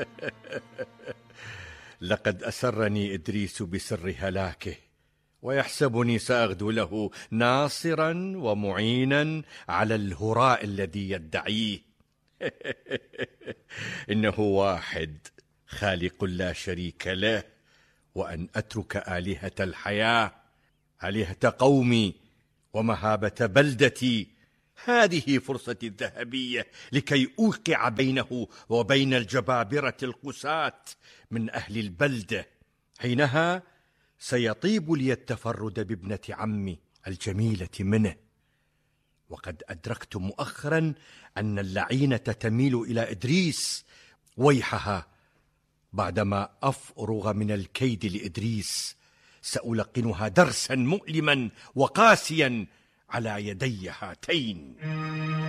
لقد أسرني إدريس بسر هلاكه، ويحسبني سأغدو له ناصرا ومعينا على الهراء الذي يدعيه. إنه واحد خالق لا شريك له، وأن أترك آلهة الحياة، آلهة قومي ومهابة بلدتي، هذه فرصتي الذهبية لكي أوقع بينه وبين الجبابرة القساة من أهل البلدة. حينها سيطيب لي التفرد بابنة عمي الجميلة منه. وقد أدركت مؤخرا أن اللعينة تميل إلى إدريس، ويحها بعدما أفرغ من الكيد لإدريس سألقنها درسا مؤلما وقاسيا على يدي هاتين.